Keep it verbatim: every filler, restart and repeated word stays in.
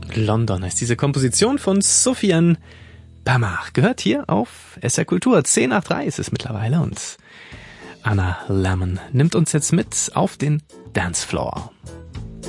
London heißt diese Komposition von Sofiane Pamart. Gehört hier auf S R Kultur. zehn nach drei ist es mittlerweile und Anna Lemon nimmt uns jetzt mit auf den Dancefloor.